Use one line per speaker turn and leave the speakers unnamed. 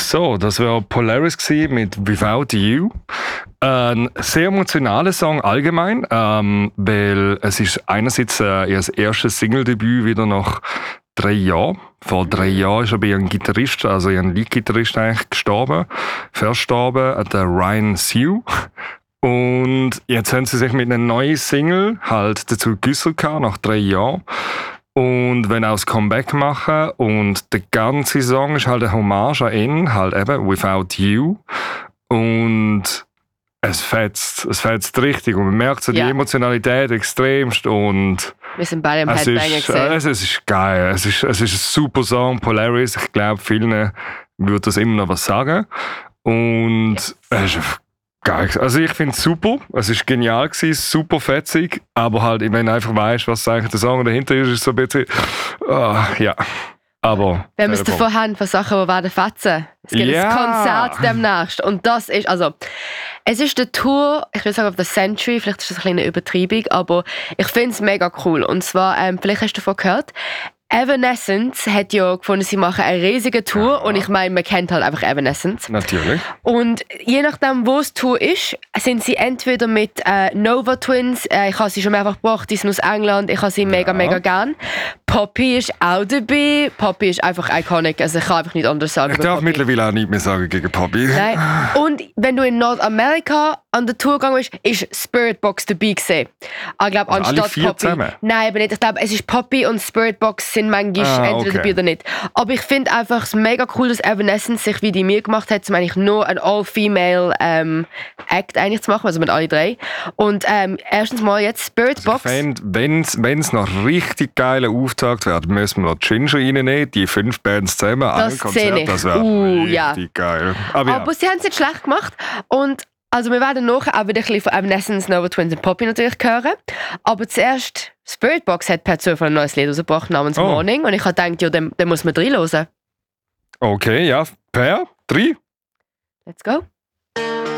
So, das war Polaris mit Without You. Ein sehr emotionaler Song allgemein, weil es ist einerseits ihr erstes Single-Debüt wieder nach 3 Jahren. Vor 3 Jahren ist aber ihr Gitarrist, also ihr Lead-Gitarrist eigentlich verstorben, der Ryan Sue. Und jetzt haben sie sich mit einer neuen Single halt dazu geäussert nach 3 Jahren. Und wenn auch das Comeback machen und der ganze Song ist halt eine Hommage an ihn, halt eben Without You. Und es fetzt richtig und man merkt so die Emotionalität extremst und
wir sind beide im Headbanger gesehen.
Es ist geil, es ist ein super Song, Polaris, ich glaube vielen würde das immer noch was sagen und es ist geil. Also ich finde es super, es ist genial gewesen, super fetzig, aber halt, wenn du einfach weißt, was eigentlich der Song dahinter ist, ist so ein bisschen, ja. Aber
wenn wir es davon haben, von Sachen, die werden fetzen. Es gibt ein Konzert demnächst und das ist, also es ist der Tour, ich will sagen auf der Century, vielleicht ist das eine kleine Übertreibung, aber ich finde es mega cool und zwar, vielleicht hast du davon gehört, Evanescence hat ja gefunden, sie machen eine riesige Tour und ich meine, man kennt halt einfach Evanescence.
Natürlich.
Und je nachdem, wo es Tour ist, sind sie entweder mit Nova Twins, ich habe sie schon mehrfach gebracht, die sind aus England, ich habe sie mega gern. Poppy ist auch dabei. Poppy ist einfach iconic, also ich kann einfach nicht anders sagen.
Ich darf mittlerweile auch nichts mehr sagen gegen Poppy.
Nein. Und wenn du in Nordamerika an der Tour gegangen bist, ist Spiritbox dabei gewesen. Ich glaube,
also
anstatt
alle 4
Poppy.
Zusammen?
Nein, aber nicht. Ich glaube, es ist Poppy und Spiritbox sind manchmal entweder dabei oder nicht. Aber ich finde einfach es mega cool, dass Evanescence sich wie die mir gemacht hat, um eigentlich nur ein All-Female Act eigentlich zu machen, also mit alle 3. Und erstens mal jetzt Spiritbox.
Also ich fände, wenn es noch richtig geile Auftakt wird, müssen wir noch Ginger reinnehmen, die 5 Bands zusammen, ein Konzert, das wäre richtig geil.
Aber sie haben es nicht schlecht gemacht und also wir werden nachher auch wieder ein bisschen von Evanescence, Nova Twins und Poppy natürlich hören. Aber zuerst, Spiritbox hat per Zufall ein neues Lied rausgebracht namens Morning und ich habe gedacht, ja, den muss man reinhören.
Okay, ja, per 3.
Let's go.